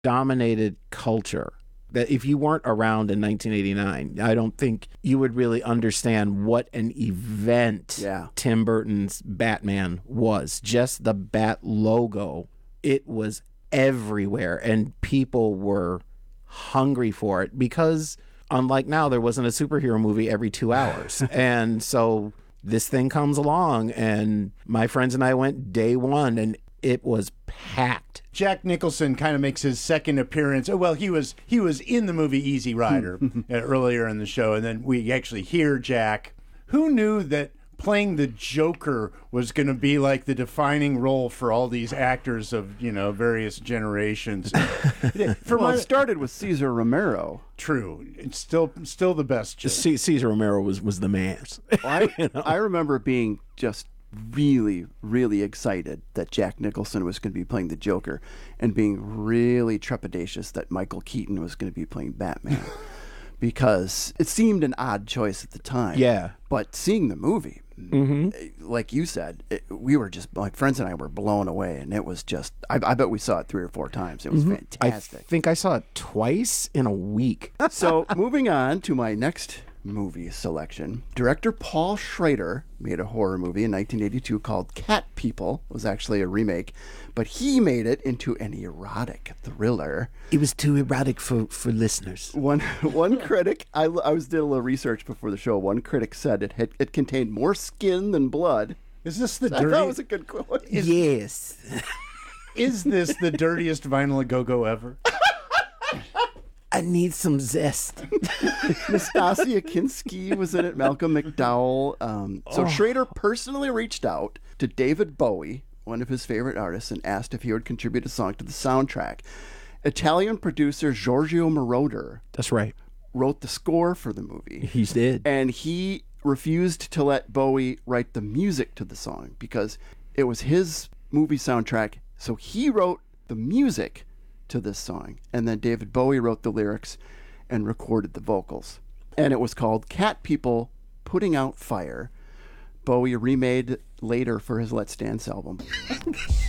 dominated culture that if you weren't around in 1989, I don't think you would really understand what an event Tim Burton's Batman was. Just the Bat logo, it was everywhere, and people were hungry for it because, unlike now, there wasn't a superhero movie every 2 hours. And so this thing comes along, and my friends and I went day one, and it was packed. Jack Nicholson kind of makes his second appearance. Oh, well, he was in the movie Easy Rider earlier in the show, and then we actually hear Jack. Who knew that playing the Joker was going to be like the defining role for all these actors of, various generations? It started with Cesar Romero. True. It's still the best joke. Cesar Romero was the man. I remember being just really, really excited that Jack Nicholson was going to be playing the Joker and being really trepidatious that Michael Keaton was going to be playing Batman because it seemed an odd choice at the time. Yeah. But seeing the movie, like you said, we were just, my friends and I were blown away, and it was just, I bet we saw it 3 or 4 times. It was fantastic. I think I saw it twice in a week. So moving on to my next movie selection. Director Paul Schrader made a horror movie in 1982 called Cat People. It was actually a remake, but he made it into an erotic thriller. It was too erotic for listeners. One critic, I was did a little research before the show. One critic said it contained more skin than blood. Is this the dirty? That was a good quote. Yes. Is this the dirtiest Vinyl A Go-Go ever? I need some zest. Nastasia Kinski was in it, Malcolm McDowell. So Schrader personally reached out to David Bowie, one of his favorite artists, and asked if he would contribute a song to the soundtrack. Italian producer Giorgio Moroder. That's right. Wrote the score for the movie. He did. And he refused to let Bowie write the music to the song because it was his movie soundtrack. So he wrote the music to this song, and then David Bowie wrote the lyrics and recorded the vocals, and it was called Cat People Putting Out Fire. Bowie remade later for his Let's Dance album.